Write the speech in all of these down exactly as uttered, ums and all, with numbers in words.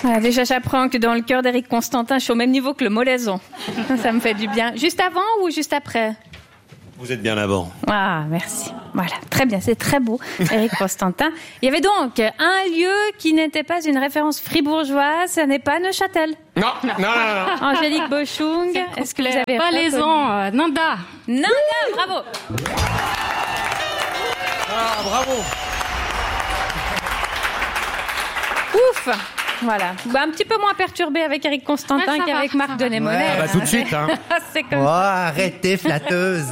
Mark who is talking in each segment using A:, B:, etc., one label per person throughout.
A: Voilà, déjà, j'apprends que dans le cœur d'Éric Constantin, je suis au même niveau que le Molaison. Ça me fait du bien. Juste avant ou juste après ?
B: Vous êtes bien avant.
A: Ah, merci. Voilà, très bien, c'est très beau, Éric Constantin. Il y avait donc un lieu qui n'était pas une référence fribourgeoise, ce n'est pas Neuchâtel.
C: Non, non, non, non.
A: Angélique Boschung, est-ce que vous avez
D: Valaisan, euh, Nanda.
A: Nanda, bravo.
C: Ah, bravo.
A: Ouf. Voilà. Bah, un petit peu moins perturbé avec Éric Constantin
D: ouais,
A: qu'avec
D: va,
A: Marc Denémonet.
C: Ouais, bah, tout de suite, hein.
A: C'est comme
E: Oh,
A: ça.
E: arrêtez, flatteuse.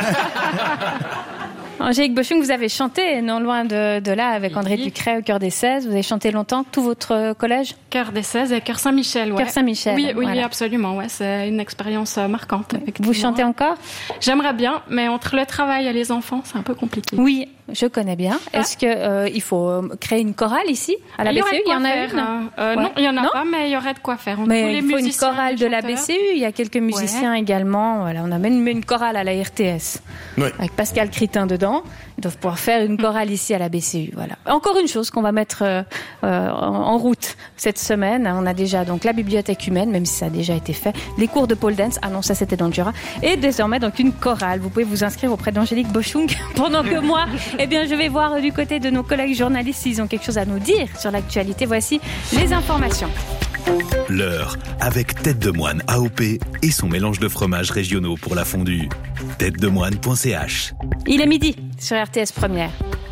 A: Angélique Boschung, vous avez chanté non loin de, de là avec André Ducret au Chœur des seize. Vous avez chanté longtemps, tout votre collège ?
D: Chœur des seize et Chœur Saint-Michel. Ouais.
A: Chœur Saint-Michel.
D: Oui, oui,
A: voilà.
D: absolument. Ouais, c'est une expérience marquante.
A: Vous chantez encore ?
D: J'aimerais bien, mais entre le travail et les enfants, c'est un peu compliqué.
A: Oui, je connais bien.
D: Ah.
A: Est-ce que euh, il faut créer une chorale ici à la
D: il y
A: B C U ? Il y en a
D: faire,
A: une.
D: euh, euh,
A: Ouais.
D: Non, il y en a
A: non
D: pas, mais il y aurait de quoi faire. On
A: Mais
D: tous les
A: il faut une
D: musiciens,
A: chorale
D: les
A: de la B
D: chanteurs.
A: C U. Il y a quelques musiciens
D: Ouais.
A: également. Voilà, on a même une chorale à la R T S
B: Ouais.
A: avec Pascal Critin dedans. Ils doivent pouvoir faire une chorale ici à la B C U. Voilà. Encore une chose qu'on va mettre euh, euh, en, en route cette semaine. On a déjà donc la bibliothèque humaine, même si ça a déjà été fait. Les cours de pole dance. Ah non, ça c'était dans le Jura. Et désormais donc une chorale. Vous pouvez vous inscrire auprès d'Angélique Boschung pendant que moi, eh bien, je vais voir du côté de nos collègues journalistes s'ils ont quelque chose à nous dire sur l'actualité. Voici les informations.
F: L'heure avec Tête de Moine A O P et son mélange de fromages régionaux pour la fondue. tête de moine point c h.
A: Il est midi sur R T S Première.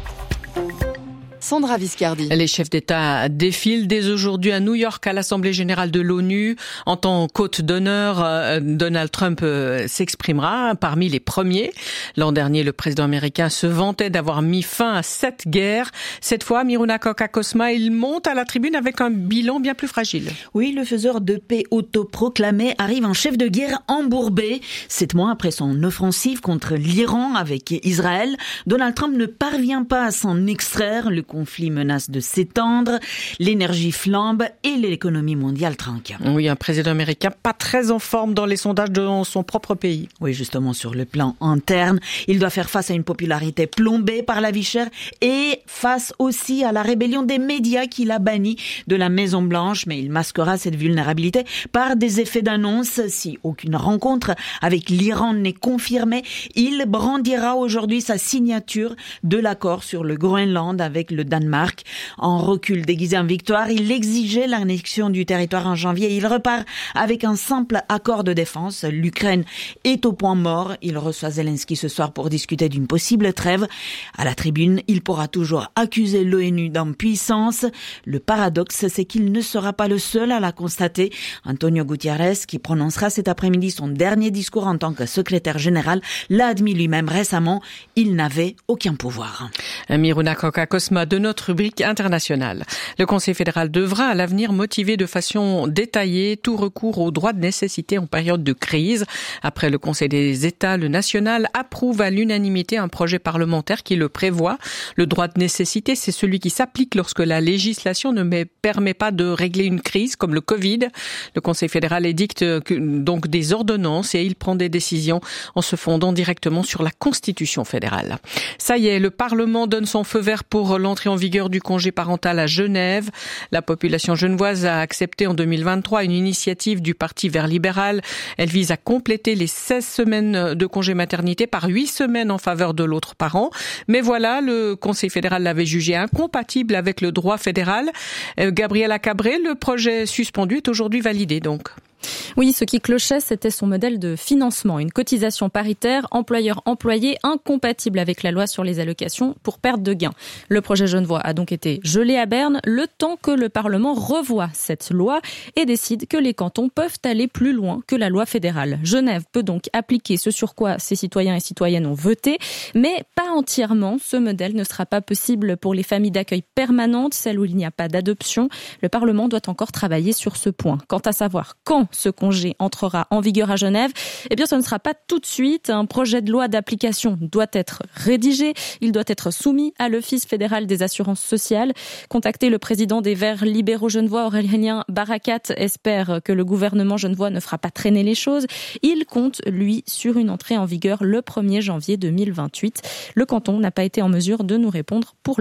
G: Sandra Viscardi.
H: Les chefs d'État défilent dès aujourd'hui à New York à l'Assemblée générale de l'ONU. En tant qu'hôte d'honneur, Donald Trump s'exprimera parmi les premiers. L'an dernier, le président américain se vantait d'avoir mis fin à sept guerres. Cette fois, Miruna Kokakosma, il monte à la tribune avec un bilan bien plus fragile.
I: Oui, le faiseur de paix autoproclamé arrive en chef de guerre embourbé. Sept mois après son offensive contre l'Iran avec Israël, Donald Trump ne parvient pas à s'en extraire. Le conflit menace de s'étendre, l'énergie flambe et l'économie mondiale trinque.
H: Oui, un président américain pas très en forme dans les sondages de son propre pays.
I: Oui, justement, sur le plan interne, il doit faire face à une popularité plombée par la vie chère et face aussi à la rébellion des médias qu'il a bannis de la Maison-Blanche. Mais il masquera cette vulnérabilité par des effets d'annonce. Si aucune rencontre avec l'Iran n'est confirmée, il brandira aujourd'hui sa signature de l'accord sur le Groenland avec le Danemark. En recul déguisé en victoire, il exigeait l'annexion du territoire en janvier et il repart avec un simple accord de défense. L'Ukraine est au point mort. Il reçoit Zelensky ce soir pour discuter d'une possible trêve. À la tribune, il pourra toujours accuser l'ONU d'impuissance. Le paradoxe, c'est qu'il ne sera pas le seul à la constater. Antonio Guterres, qui prononcera cet après-midi son dernier discours en tant que secrétaire général, l'a admis lui-même récemment. Il n'avait aucun pouvoir.
H: Miruna Kokakosma de notre rubrique internationale. Le Conseil fédéral devra à l'avenir motiver de façon détaillée tout recours aux droits de nécessité en période de crise. Après le Conseil des États, le national approuve à l'unanimité un projet parlementaire qui le prévoit. Le droit de nécessité, c'est celui qui s'applique lorsque la législation ne permet pas de régler une crise comme le Covid. Le Conseil fédéral édicte donc des ordonnances et il prend des décisions en se fondant directement sur la Constitution fédérale. Ça y est, le Parlement donne son feu vert pour l'entrée en vigueur du congé parental à Genève. La population genevoise a accepté en deux mille vingt-trois une initiative du Parti vert libéral. Elle vise à compléter les seize semaines de congé maternité par huit semaines en faveur de l'autre parent. Mais voilà, le Conseil fédéral l'avait jugé incompatible avec le droit fédéral. Gabriela Cabré, le projet suspendu est aujourd'hui validé donc.
J: Oui, ce qui clochait, c'était son modèle de financement. Une cotisation paritaire employeur-employé incompatible avec la loi sur les allocations pour perte de gains. Le projet genevois a donc été gelé à Berne le temps que le Parlement revoie cette loi et décide que les cantons peuvent aller plus loin que la loi fédérale. Genève peut donc appliquer ce sur quoi ses citoyens et citoyennes ont voté, mais pas entièrement. Ce modèle ne sera pas possible pour les familles d'accueil permanentes, celles où il n'y a pas d'adoption. Le Parlement doit encore travailler sur ce point. Quant à savoir quand ce congé entrera en vigueur à Genève, eh bien ce ne sera pas tout de suite. Un projet de loi d'application doit être rédigé. Il doit être soumis à l'Office fédéral des assurances sociales. Contacté, le président des Verts libéraux genevois, Aurélien Barakat, espère que le gouvernement genevois ne fera pas traîner les choses. Il compte, lui, sur une entrée en vigueur le premier janvier deux mille vingt-huit. Le canton n'a pas été en mesure de nous répondre pour l'heure.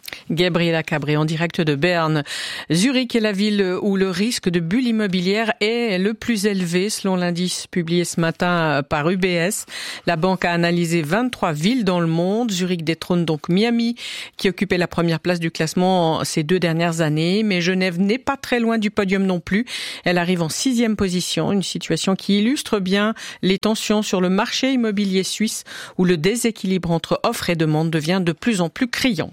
H: Gabriela Cabré en direct de Berne. Zurich est la ville où le risque de bulle immobilière est le plus élevé selon l'indice publié ce matin par U B S. La banque a analysé vingt-trois villes dans le monde. Zurich détrône donc Miami qui occupait la première place du classement ces deux dernières années. Mais Genève n'est pas très loin du podium non plus. Elle arrive en sixième position, une situation qui illustre bien les tensions sur le marché immobilier suisse où le déséquilibre entre offre et demande devient de plus en plus criant.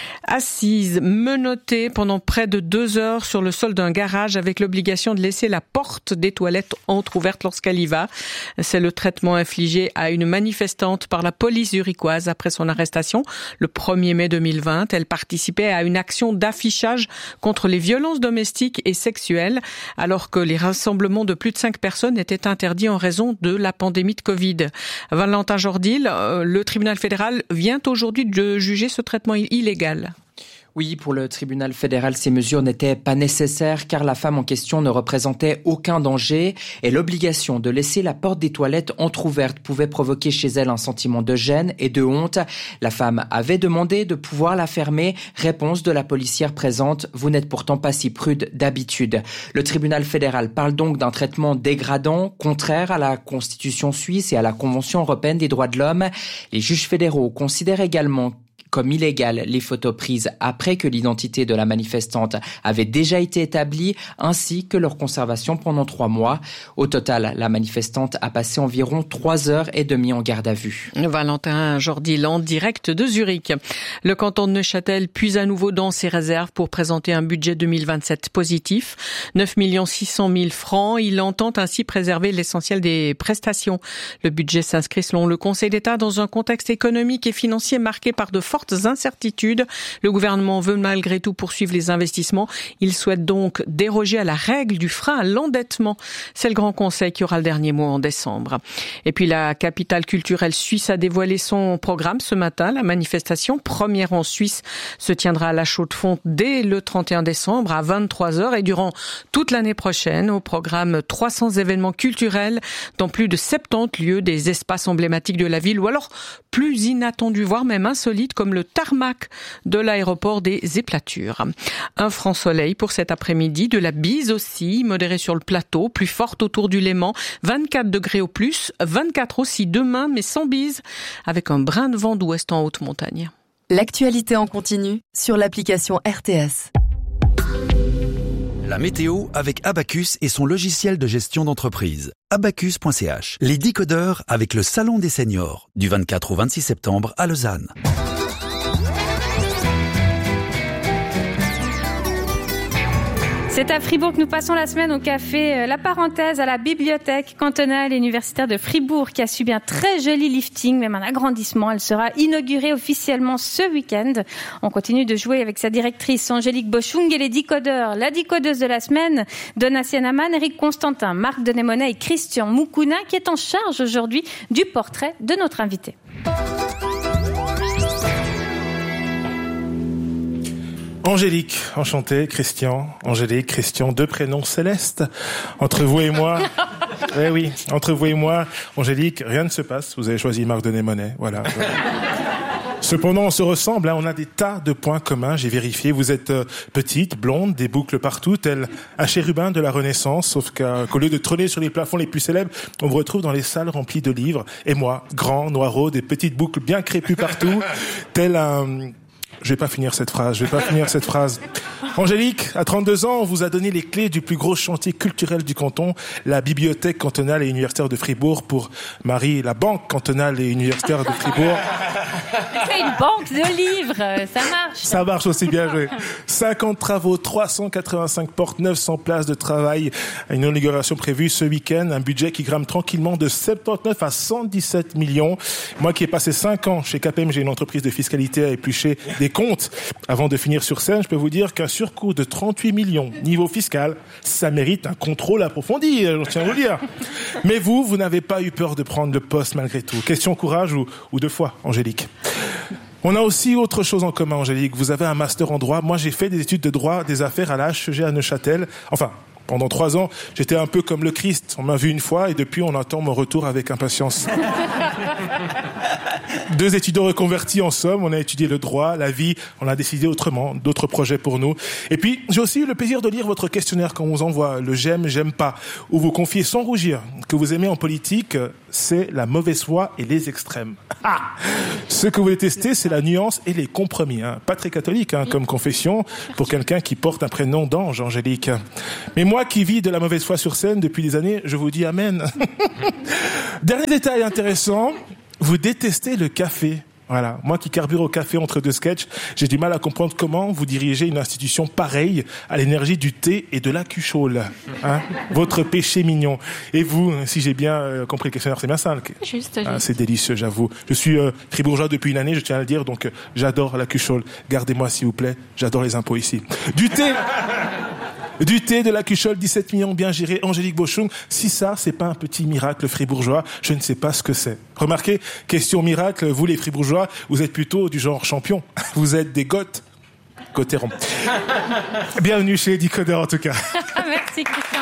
H: Assise, menottée pendant près de deux heures sur le sol d'un garage avec l'obligation de laisser la porte des toilettes entrouverte lorsqu'elle y va. C'est le traitement infligé à une manifestante par la police zurichoise après son arrestation le premier mai deux mille vingt. Elle participait à une action d'affichage contre les violences domestiques et sexuelles alors que les rassemblements de plus de cinq personnes étaient interdits en raison de la pandémie de Covid. Valentin Jordil, le tribunal fédéral vient aujourd'hui de juger ce traitement illégal.
E: Oui, pour le tribunal fédéral, ces mesures n'étaient pas nécessaires car la femme en question ne représentait aucun danger et l'obligation de laisser la porte des toilettes entrouverte pouvait provoquer chez elle un sentiment de gêne et de honte. La femme avait demandé de pouvoir la fermer. Réponse de la policière présente, vous n'êtes pourtant pas si prude d'habitude. Le tribunal fédéral parle donc d'un traitement dégradant, contraire à la Constitution suisse et à la Convention européenne des droits de l'homme. Les juges fédéraux considèrent également comme illégales les photos prises après que l'identité de la manifestante avait déjà été établie, ainsi que leur conservation pendant trois mois. Au total, la manifestante a passé environ trois heures et demie en garde à vue.
H: Valentin Jordil en direct de Zurich. Le canton de Neuchâtel puise à nouveau dans ses réserves pour présenter un budget deux mille vingt-sept positif. neuf millions six cent mille francs. Il entend ainsi préserver l'essentiel des prestations. Le budget s'inscrit selon le Conseil d'État dans un contexte économique et financier marqué par de fortes incertitudes. Le gouvernement veut malgré tout poursuivre les investissements. Il souhaite donc déroger à la règle du frein à l'endettement. C'est le Grand Conseil qui aura le dernier mot en décembre. Et puis la capitale culturelle suisse a dévoilé son programme ce matin. La manifestation, première en Suisse, se tiendra à la Chaux-de-Fonds dès le trente et un décembre à vingt-trois heures et durant toute l'année prochaine. Au programme, trois cents événements culturels dans plus de soixante-dix lieux, des espaces emblématiques de la ville ou alors plus inattendus, voire même insolites comme le tarmac de l'aéroport des Éplatures. Un franc soleil pour cet après-midi, de la bise aussi, modérée sur le plateau, plus forte autour du Léman, vingt-quatre degrés au plus, vingt-quatre aussi demain, mais sans bise, avec un brin de vent d'ouest en haute montagne.
G: L'actualité en continu sur l'application R T S.
K: La météo avec Abacus et son logiciel de gestion d'entreprise. abacus point c h. Les décodeurs avec le Salon des seniors, du vingt-quatre au vingt-six septembre à Lausanne.
A: C'est à Fribourg que nous passons la semaine au café La Parenthèse à la bibliothèque cantonale et universitaire de Fribourg qui a subi un très joli lifting, même un agrandissement. Elle sera inaugurée officiellement ce week-end. On continue de jouer avec sa directrice Angélique Boschung et les décodeurs. La décodeuse de la semaine, Donatien Aman, Eric Constantin, Marc Denémonet et Christian Moukounin qui est en charge aujourd'hui du portrait de notre invité.
L: Angélique, enchanté, Christian, Angélique, Christian, deux prénoms célestes. Entre vous et moi, eh oui, entre vous et moi, Angélique, rien ne se passe. Vous avez choisi Marc Denémonet, voilà. Cependant, on se ressemble, hein, on a des tas de points communs, j'ai vérifié. Vous êtes euh, petite, blonde, des boucles partout, tel un chérubin de la Renaissance, sauf qu'à, qu'au lieu de trôner sur les plafonds les plus célèbres, on vous retrouve dans les salles remplies de livres. Et moi, grand, noirot, des petites boucles bien crépues partout, tel un... Je vais pas finir cette phrase, je vais pas finir cette phrase. Angélique, à trente-deux ans, on vous a donné les clés du plus gros chantier culturel du canton, la bibliothèque cantonale et universitaire de Fribourg, pour Marie, la banque cantonale et universitaire de Fribourg.
A: C'est une banque de livres, ça marche. Ça
L: marche aussi bien joué. cinquante travaux, trois cent quatre-vingt-cinq portes, neuf cents places de travail, une inauguration prévue ce week-end, un budget qui grimpe tranquillement de soixante-dix-neuf à cent dix-sept millions. Moi qui ai passé cinq ans chez K P M G, une entreprise de fiscalité à éplucher des comptes avant de finir sur scène, je peux vous dire qu'un surcoût de trente-huit millions niveau fiscal, ça mérite un contrôle approfondi, je tiens à vous le dire. Mais vous, vous n'avez pas eu peur de prendre le poste malgré tout. Question courage ou, ou deux fois, Angélique. On a aussi autre chose en commun, Angélique. Vous avez un master en droit. Moi, j'ai fait des études de droit des affaires à la H E G à Neuchâtel. Enfin, pendant trois ans, j'étais un peu comme le Christ. On m'a vu une fois et depuis, on attend mon retour avec impatience. Deux étudiants reconvertis en somme, on a étudié le droit, la vie, on a décidé autrement, d'autres projets pour nous. Et puis, j'ai aussi eu le plaisir de lire votre questionnaire quand on vous envoie le j'aime, j'aime pas, où vous confiez sans rougir que vous aimez en politique, c'est la mauvaise foi et les extrêmes. Ah, ce que vous détestez, c'est la nuance et les compromis. Hein. Pas très catholique hein, comme confession pour quelqu'un qui porte un prénom d'ange, Angélique. Mais moi qui vis de la mauvaise foi sur scène depuis des années, je vous dis amen. Dernier détail intéressant, vous détestez le café. Voilà. Moi qui carbure au café entre deux sketchs, j'ai du mal à comprendre comment vous dirigez une institution pareille à l'énergie du thé et de la cuchole. Hein, votre péché mignon. Et vous, si j'ai bien euh, compris le questionnaire, c'est bien ça.
D: Juste,
L: ah, c'est délicieux, j'avoue. Je suis euh, fribourgeois depuis une année, je tiens à le dire, donc euh, j'adore la cuchole. Gardez-moi s'il vous plaît, j'adore les impôts ici. Du thé Du thé, de la cuchole, dix-sept millions bien gérés, Angélique Boschung. Si ça, c'est pas un petit miracle fribourgeois, je ne sais pas ce que c'est. Remarquez, question miracle, vous les fribourgeois, vous êtes plutôt du genre champion. Vous êtes des goths. Cotéron. Bienvenue chez les Décodeurs en tout cas.
A: Merci Christian.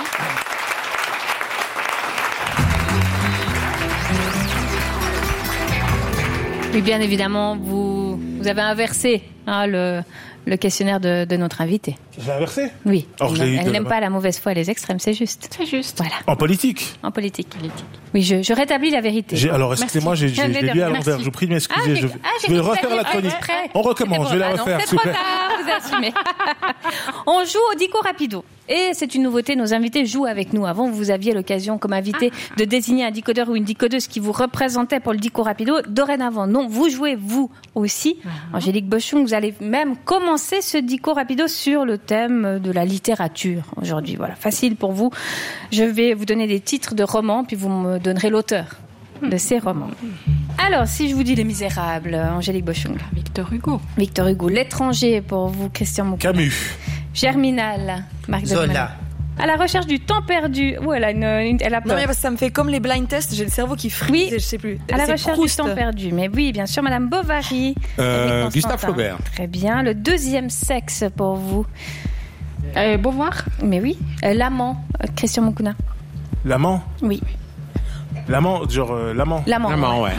A: Oui, bien évidemment, vous, vous avez inversé hein, le, le questionnaire de, de notre invité.
L: Je l'ai inversé ?
A: Oui.
L: Or,
A: elle
L: je l'ai eu
A: elle
L: de
A: n'aime
L: la-
A: pas la mauvaise foi et les extrêmes, c'est juste.
D: C'est juste.
A: Voilà.
L: En politique ?
A: En politique. politique. Oui, je, je rétablis la vérité.
L: J'ai, alors, excusez-moi, j'ai, j'ai, je l'ai lu à l'envers. Je vous prie de m'excuser.
A: Ah,
L: je,
A: j'ai-
L: je
A: ah, j'ai
L: vais
A: cru que
L: refaire
A: vous
L: la
A: aviez
L: chronique.
A: fait exprès.
L: On recommence, je vais la
A: Ah non,
L: refaire,
A: c'est
L: s'il vous
A: trop
L: plaît.
A: tard, vous assumez. On joue au Dico Rapido. Et c'est une nouveauté, nos invités jouent avec nous. Avant, vous aviez l'occasion, comme invité,
D: Ah.
A: de désigner un décodeur ou une décodeuse qui vous représentait pour le Dico Rapido. Dorénavant, non, vous jouez vous aussi.
D: Ah.
A: Angélique Boschung, vous allez même commencer ce Dico Rapido sur le thème de la littérature aujourd'hui. Voilà, facile pour vous. Je vais vous donner des titres de romans, puis vous me donnerez l'auteur de ces romans. Alors, si je vous dis Les Misérables, Angélique Boschung.
D: Victor Hugo.
A: Victor Hugo. L'étranger pour vous, Christian Moukouna.
L: Camus.
A: Germinal, Marc
M: Zola.
A: Delman. À la recherche du temps perdu. Oh, elle a, une, une- elle a peur.
N: Non mais parce que ça me fait comme les blind tests, j'ai le cerveau qui frise,
A: Oui.
N: et je sais plus.
A: À la
N: C'est
A: recherche
N: Proust.
A: du temps perdu. Mais oui, bien sûr, Madame Bovary.
C: Euh,
A: Éric
C: Gustave
A: Constantin.
C: Flaubert.
A: Très bien. Le deuxième sexe pour vous.
D: Euh, Beauvoir.
A: Mais oui. Euh, L'amant, euh, Christian Moukouna.
L: L'amant.
A: Oui.
L: L'amant, genre euh, l'amant.
A: L'amant.
C: L'amant, ouais.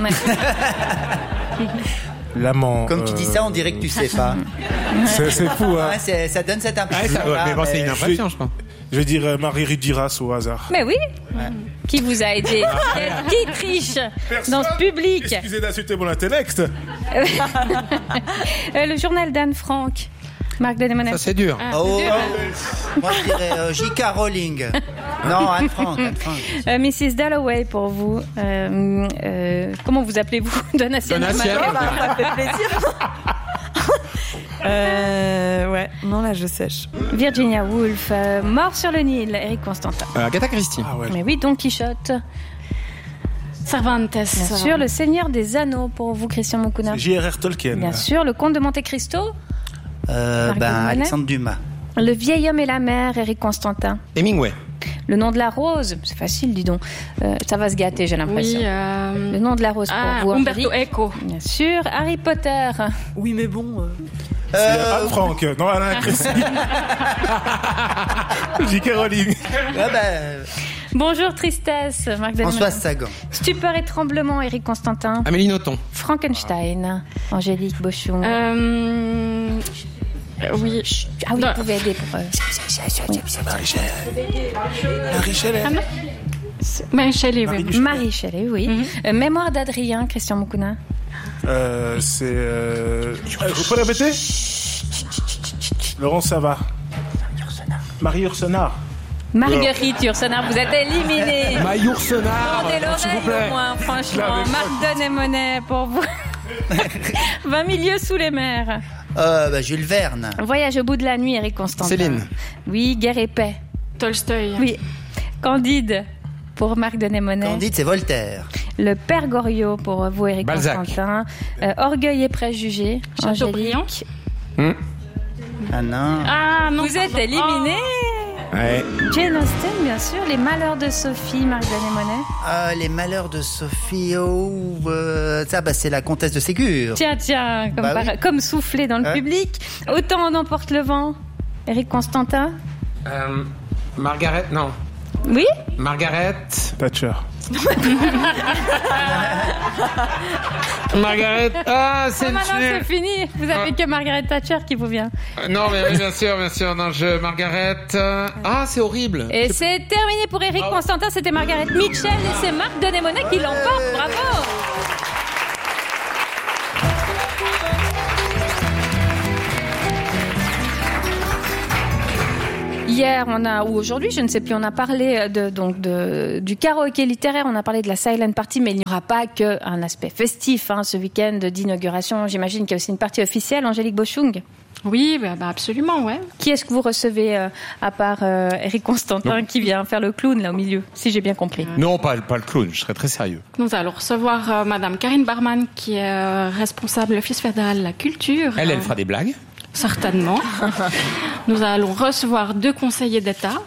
L: L'amant.
M: Comme tu dis ça, on dirait que tu sais pas.
L: C'est, c'est fou, hein.
M: Ouais, c'est- ça donne cette
C: Ah,
M: impression.
C: ça- ouais, mais bon, c'est une impression, je pense.
L: Je vais dire euh, Marie Duras au hasard.
A: Mais oui. Qui vous a aidé Qui triche dans ce public?
L: Excusez d'insulter mon intellect.
A: Euh, Le journal d'Anne Frank. Marc Denemonet.
C: Ça, c'est dur.
A: Ah,
M: Oh,
A: c'est dur.
M: moi je dirais euh, J K. Rowling. Non, Anne Frank. Anne Frank.
A: Euh, Missus Dalloway pour vous. Euh, euh, comment vous appelez-vous? Donatien.
C: Donatien.
N: Ah, bah, ça fait plaisir. euh, ouais, non là je sèche.
A: Virginia Woolf. euh, Mort sur le Nil. Éric Constantin.
C: Euh, Agatha Christie.
L: Ah ouais.
A: Mais oui, Don Quichotte.
D: Cervantes.
A: Bien sûr, Le Seigneur des Anneaux pour vous, Christian Moukouna.
L: J R R Tolkien.
A: Bien sûr, Le Comte de Monte Cristo.
M: Euh,
A: Marc
M: ben,
A: Denemonet.
M: Alexandre Dumas.
A: Le Vieil Homme et la Mer, Éric Constantin.
C: Hemingway.
A: Le Nom de la Rose. C'est facile, dis donc. Euh, ça va se gâter, j'ai l'impression.
D: Oui. Euh...
A: Le Nom de la Rose pour
D: Ah,
A: vous,
D: Umberto
A: Angélique.
D: Eco.
A: Bien sûr. Harry Potter.
N: Oui mais bon. euh,
L: C'est
M: Euh,
L: Anne Frank. Non, Alain Christie. J K. Rowling.
M: ouais, ben,
A: Bonjour, Tristesse. Marc Denemonet.
M: Françoise Sagan.
A: Stupeur et tremblement, Éric Constantin.
C: Amélie Nothomb.
A: Frankenstein, Angélique Boschung.
D: Euh... Oui.
A: Ah oui,
D: Non.
A: vous pouvez aider pour... euh,
L: Marie Shelley.
D: Ben, Shelley, oui.
L: Marie-
A: Marie Shelley, oui. Euh, Mémoire d'Adrien, Christian Moukouna.
L: Euh, c'est. Euh... euh, Vous pouvez répéter Laurent Savard. Marie Ursenard.
A: Marguerite Yourcenar, vous êtes éliminée.
C: Mayoursenard.
A: Tendez
C: S'il vous
A: l'oreille
C: plaît.
A: au moins, franchement.
L: l'avais
A: Marc Denemonet pour vous. vingt milieux sous les mers.
M: Euh, ben, Jules Verne.
A: Voyage au bout de la nuit, Éric Constantin.
C: Céline.
A: Oui, Guerre et paix.
D: Tolstoï.
A: Oui. Candide pour Marc Denemonet.
M: Candide, c'est Voltaire.
A: Le Père Goriot pour vous, Éric
C: Balzac.
A: Constantin. Euh, Orgueil et préjugés,
D: Chateaubriand.
A: Angélique.
M: Ah non.
D: Ah, non.
A: Vous êtes éliminé.
C: Ouais.
A: Jane Austen, bien sûr. Les Malheurs de Sophie, Marc Denemonet.
M: Ah, les malheurs de Sophie. Oh, euh, ça, bah, c'est la comtesse de Ségur.
A: Tiens, tiens, comme,
M: Bah
A: par-
M: oui.
A: comme soufflé dans le
M: Hein
A: public. Autant en emporte le vent. Éric Constantin.
C: Euh, Margaret. Non.
A: Oui.
C: Margaret
L: Thatcher.
C: Margaret. Ah, c'est
A: Ah, maintenant, c'est fini. Vous avez que Margaret Thatcher qui vous vient.
C: Euh, Non, mais oui, bien sûr, bien sûr. Non, je Margaret. euh, Ah, c'est horrible.
A: Et c'est terminé pour Eric Constantin. C'était Margaret Mitchell et c'est Marc Denémonet qui l'emporte. Bravo. Hier, on a, ou aujourd'hui, je ne sais plus, on a parlé de, donc de, du karaoké littéraire, on a parlé de la silent party, mais il n'y aura pas qu'un aspect festif hein, ce week-end d'inauguration. J'imagine qu'il y a aussi une partie officielle. Angélique Boschung.
D: Oui, bah, bah absolument, ouais.
A: Qui est-ce que vous recevez, euh, à part euh, Eric Constantin, non. qui vient faire le clown là au milieu, si j'ai bien compris?
C: Non, pas, pas le clown, je serais très sérieux.
D: Nous allons recevoir euh, Madame Karine Barman, qui est euh, responsable de l'Office fédéral de la culture.
C: Elle, elle
D: euh,
C: fera des blagues.
D: Certainement. Nous allons recevoir deux conseillers d'État.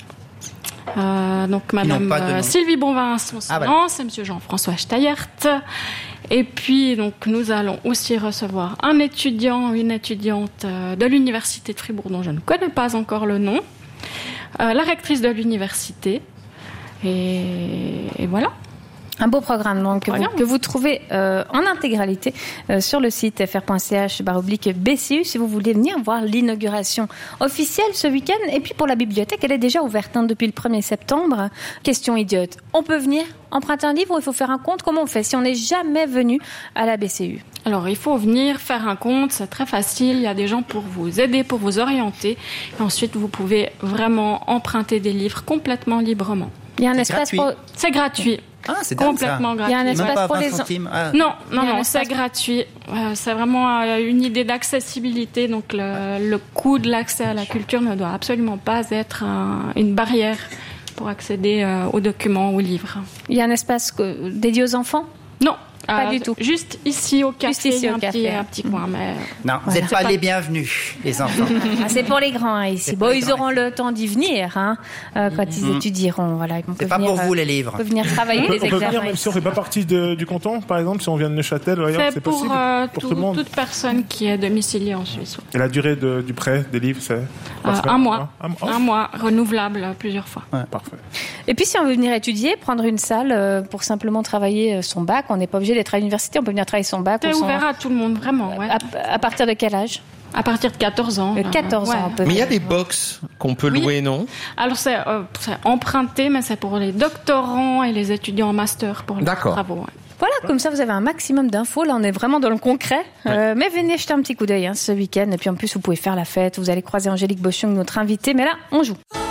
D: Euh, donc Madame euh, Sylvie Bonvin, son silence, ah, ouais. et Monsieur Jean-François Steyert. Et puis donc nous allons aussi recevoir un étudiant, une étudiante euh, de l'université de Fribourg dont je ne connais pas encore le nom, euh, la rectrice de l'université. Et, et voilà.
A: Un beau programme donc, que, voilà. vous, que vous trouvez euh, en intégralité euh, sur le site f r point c h barre oblique b c u si vous voulez venir voir l'inauguration officielle ce week-end. Et puis pour la bibliothèque, elle est déjà ouverte hein, depuis le premier septembre. Question idiote, on peut venir emprunter un livre ou il faut faire un compte? Comment on fait si on n'est jamais venu à la B C U?
D: Alors, il faut venir faire un compte, c'est très facile. Il y a des gens pour vous aider, pour vous orienter. Et ensuite, vous pouvez vraiment emprunter des livres complètement librement.
A: Il y a un espace
M: gratuit.
A: pour...
D: C'est gratuit.
M: Ah, c'est
D: complètement gratuit.
A: Il y a un espace
M: Même pas
A: pour
M: vingt
A: les
M: centimes. Ah.
D: Non, non, non,
A: espace...
D: c'est gratuit. Euh, c'est vraiment euh, une idée d'accessibilité. Donc, le, le coût de l'accès à la culture ne doit absolument pas être un, une barrière pour accéder euh, aux documents, aux livres.
A: Il y a un espace que, dédié aux enfants?
D: Non.
A: Pas
D: euh,
A: du tout.
D: Juste ici au café,
A: Juste ici au
D: un,
A: café.
D: Petit, un petit coin. Mais...
M: Non, vous n'êtes voilà. pas, pas les bienvenus, les enfants.
A: Ah, c'est pour les grands hein, ici. Bon, ils auront le temps d'y venir hein, euh, quand ils mmh. étudieront. Voilà, ils
M: c'est pas venir, pour vous les livres.
A: On peut venir travailler
L: on
A: les
L: peut,
A: examens.
L: On peut venir même si on ne fait pas partie de, du canton, par exemple, si on vient de Neuchâtel, ailleurs, c'est, c'est
D: pour,
L: possible
D: euh,
L: pour
D: tout,
L: tout le monde.
D: Toute personne qui est domiciliée en Suisse.
L: Et la durée de, du prêt des livres, c'est
D: euh, un mois. Un, oh.
L: un
D: mois, renouvelable plusieurs fois.
L: Ouais. Parfait.
A: Et puis si on veut venir étudier, prendre une salle euh, pour simplement travailler son bac, on n'est pas obligé d'être à l'université, on peut venir travailler son bac.
D: C'est
A: son...
D: ouvert à tout le monde, vraiment. Ouais.
A: À, à partir de quel âge?
D: À partir de quatorze ans.
A: De quatorze
D: ouais.
A: ans, on peut.
C: Mais il y a des box qu'on peut louer, oui. non?
D: Alors c'est, euh, c'est emprunté, mais c'est pour les doctorants et les étudiants en master pour les
C: D'accord.
D: travaux. Ouais.
A: Voilà, comme ça vous avez un maximum d'infos. Là, on est vraiment dans le concret. Ouais. Euh, mais venez jeter un petit coup d'œil hein, ce week-end. Et puis en plus, vous pouvez faire la fête. Vous allez croiser Angélique Boschung, notre invitée. Mais là, on joue.